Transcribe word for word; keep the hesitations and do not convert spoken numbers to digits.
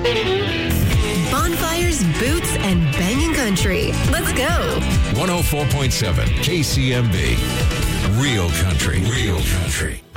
Bonfires, boots, and banging country. Let's go. one oh four point seven K C M B. Real country. Real country.